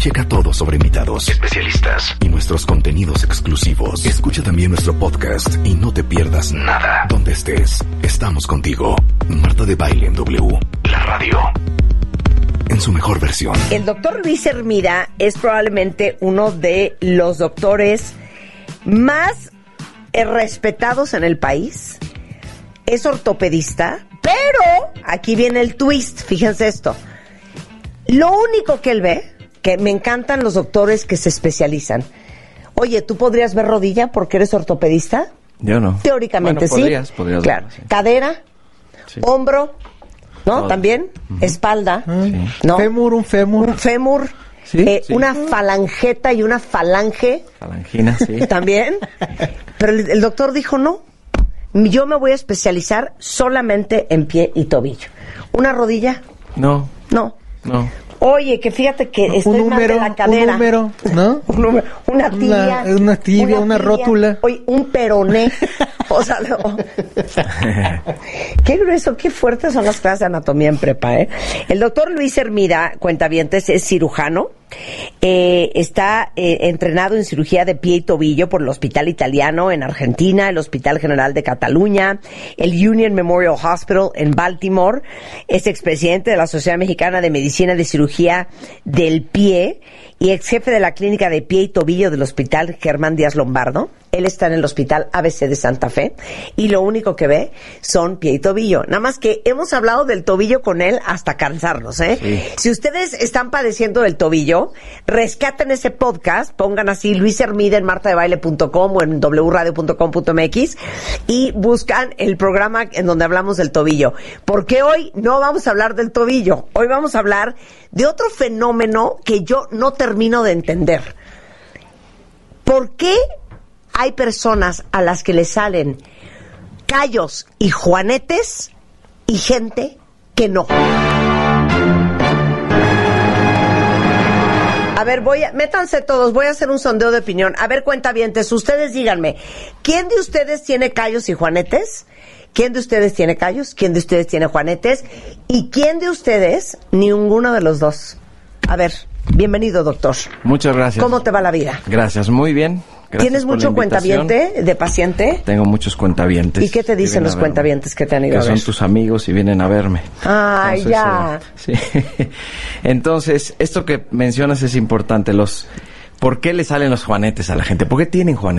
Checa todo sobre invitados, especialistas y nuestros contenidos exclusivos. Escucha también nuestro podcast y no te pierdas nada. Donde estés, estamos contigo. Marta de Baile en W, la radio, en su mejor versión. El doctor Luis Hermida es probablemente uno de los doctores más respetados en el país. Es ortopedista, pero aquí viene el twist, fíjense esto. Lo único que él ve, que me encantan los doctores que se especializan. Oye, ¿tú podrías ver rodilla porque eres ortopedista? Yo no. Teóricamente bueno, sí. Podrías claro. verlo, sí. Cadera, Sí. hombro, ¿no? Todo. También, espalda, Sí. ¿no? Un fémur. Sí, sí. Una falangeta y una falange. Falangina, sí. También. Pero el doctor dijo no. Yo me voy a especializar solamente en pie y tobillo. ¿Una rodilla? No. No. Oye, que fíjate que estoy mal de la cadera. Un número, ¿no? Una tibia. Una tibia, una rótula. Oye, un peroné. O sea, no. Qué grueso, qué fuertes son las clases de anatomía en prepa, ¿eh? El doctor Luis Hermida, cuentavientes, es cirujano. Está entrenado en cirugía de pie y tobillo por el Hospital Italiano en Argentina, el Hospital General de Cataluña, el Union Memorial Hospital en Baltimore. Es expresidente de la Sociedad Mexicana de Medicina de Cirugía del Pie y ex jefe de la Clínica de Pie y Tobillo del Hospital Germán Díaz Lombardo. Él está en el Hospital ABC de Santa Fe y lo único que ve son pie y tobillo. Nada más que hemos hablado del tobillo con él hasta cansarnos, ¿eh? Sí. Si ustedes están padeciendo del tobillo, rescaten ese podcast, pongan así Luis Hermida en martadebaile.com o en wradio.com.mx y buscan el programa en donde hablamos del tobillo. Porque hoy no vamos a hablar del tobillo, hoy vamos a hablar de otro fenómeno que yo no termino de entender. ¿Por qué hay personas a las que le salen callos y juanetes y gente que no? A ver, métanse todos, voy a hacer un sondeo de opinión. A ver, cuentavientes, ustedes díganme, ¿quién de ustedes tiene callos y juanetes? ¿Quién de ustedes tiene callos? ¿Quién de ustedes tiene juanetes? ¿Y quién de ustedes? Ninguno de los dos. A ver, bienvenido, doctor. Muchas gracias. ¿Cómo te va la vida? Gracias, muy bien. Gracias. ¿Tienes mucho cuentaviente de paciente? Tengo muchos cuentavientes. ¿Y qué te dicen los cuentavientes que te han ido a ver? Que son tus amigos y vienen a verme. Ay, entonces, ya. Sí. Entonces, esto que mencionas es importante. ¿Por qué le salen los juanetes a la gente? ¿Por qué tienen juanetes?